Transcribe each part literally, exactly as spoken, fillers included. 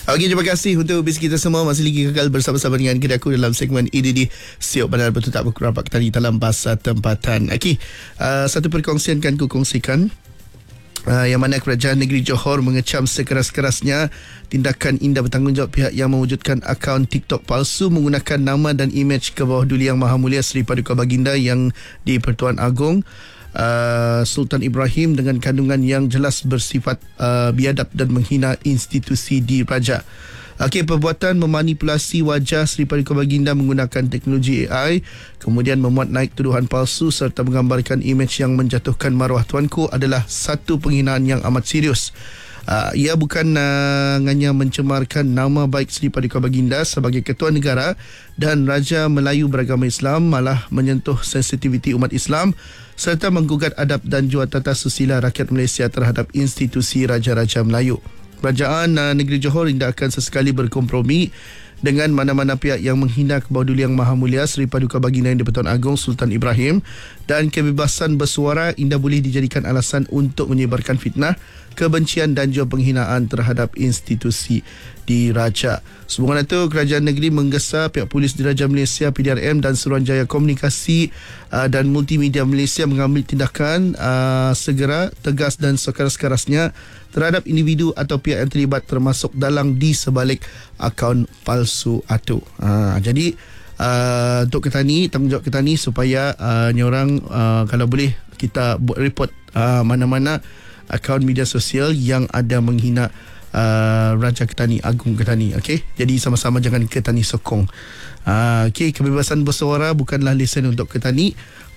Okey, terima kasih untuk bis kita semua. Masih lagi kekal bersama-sama dengan kita aku dalam segmen ini di Siok Bandar Betul Tak Berkurang Pak Tadi dalam Pasar Tempatan. Okey, uh, satu perkongsian kan ku kongsikan. Uh, yang mana Kerajaan Negeri Johor mengecam sekeras-kerasnya tindakan indah bertanggungjawab pihak yang mewujudkan akaun TikTok palsu menggunakan nama dan imej ke bawah Duli Yang Maha Mulia Seri Paduka Baginda yang di-Pertuan Agong Uh, Sultan Ibrahim dengan kandungan yang jelas bersifat uh, biadab dan menghina institusi diraja. Okey, perbuatan memanipulasi wajah Seri Paduka Baginda menggunakan teknologi A I, kemudian memuat naik tuduhan palsu serta menggambarkan imej yang menjatuhkan maruah tuanku adalah satu penghinaan yang amat serius. Uh, ia bukan uh, hanya mencemarkan nama baik Seri Paduka Baginda sebagai Ketua Negara dan Raja Melayu beragama Islam, malah menyentuh sensitiviti umat Islam serta menggugat adab dan jua tata susila rakyat Malaysia terhadap institusi Raja-Raja Melayu. Kerajaan uh, Negeri Johor tidak akan sesekali berkompromi dengan mana-mana pihak yang menghina ke bawah Duli Yang Maha Mulia Seri Paduka Baginda yang di-Pertuan Agong Sultan Ibrahim, dan kebebasan bersuara tidak boleh dijadikan alasan untuk menyebarkan fitnah, kebencian dan juga penghinaan terhadap institusi diraja. Sehubungan itu, Kerajaan Negeri menggesa pihak Polis Diraja Malaysia P D R M dan Suruhanjaya Komunikasi uh, dan Multimedia Malaysia mengambil tindakan uh, segera, tegas dan sekeras-kerasnya terhadap individu atau pihak yang terlibat termasuk dalang di sebalik akaun palsu itu. Uh, jadi uh, untuk kita ni, tanggungjawab kita ni supaya uh, ni orang uh, kalau boleh kita buat report uh, mana-mana akaun media sosial yang ada menghina uh, Raja Ketani, Agung Ketani. Okey, jadi sama-sama jangan Ketani sokong. Uh, Okey, kebebasan bersuara bukanlah lesen untuk Ketani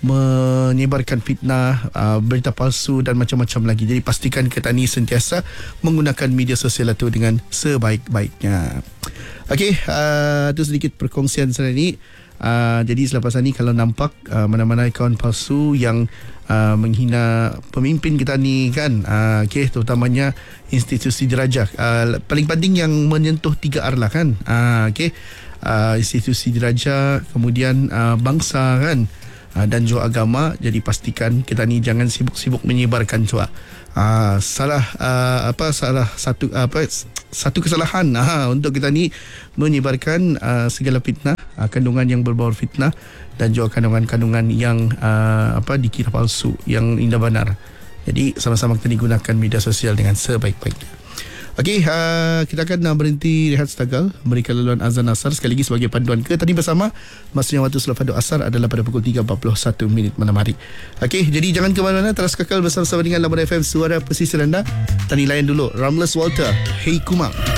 menyebarkan fitnah, uh, berita palsu dan macam-macam lagi. Jadi pastikan Ketani sentiasa menggunakan media sosial itu dengan sebaik-baiknya. Okey, uh, itu sedikit perkongsian saya ni. Uh, jadi selepas ini kalau nampak uh, mana-mana akaun palsu yang uh, menghina pemimpin kita ni kan, uh, okay, terutamanya institusi diraja, uh, paling penting yang menyentuh tiga R lah kan, uh, okay, uh, institusi diraja, kemudian uh, bangsa kan, uh, dan juga agama. Jadi pastikan kita ni jangan sibuk-sibuk menyebarkan cuak. Uh, salah uh, apa salah satu uh, apa satu kesalahan uh, untuk kita ni menyebarkan uh, segala fitnah, uh, kandungan yang berbau fitnah dan juga kandungan-kandungan yang uh, apa dikira palsu yang indah benar. Jadi sama-sama kita gunakan media sosial dengan sebaik-baiknya. Okey, uh, kita akan uh, berhenti rehat setegal, memberikan laluan azan asar sekali lagi sebagai panduan ke tadi bersama. Maksudnya waktu selepas doa asar adalah pada pukul tiga empat puluh satu minit malam hari. Okey, jadi jangan ke mana-mana, terus kekal bersama-sama dengan Labuan F M, suara pesisir anda. Tadi layan dulu Ramles Walter, Hey Kumang.